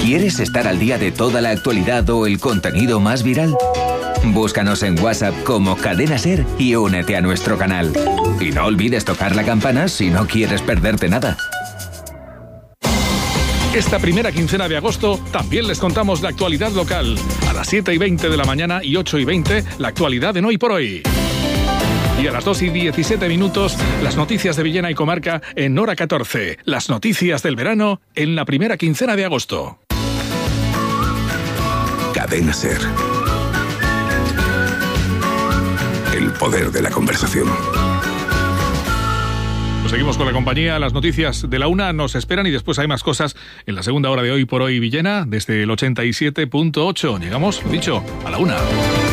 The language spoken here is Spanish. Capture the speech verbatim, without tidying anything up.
¿Quieres estar al día de toda la actualidad o el contenido más viral? Búscanos en WhatsApp como Cadena Ser y únete a nuestro canal. Y no olvides tocar la campana si no quieres perderte nada. Esta primera quincena de agosto también les contamos la actualidad local. A las siete y veinte de la mañana y ocho y veinte, la actualidad en Hoy por Hoy. Y a las dos y diecisiete minutos, las noticias de Villena y Comarca en Hora catorce. Las noticias del verano en la primera quincena de agosto. Cadena Ser. El poder de la conversación. Pues seguimos con la compañía. Las noticias de la una nos esperan y después hay más cosas en la segunda hora de Hoy por Hoy Villena desde el ochenta y siete punto ocho. Llegamos, dicho, a la una.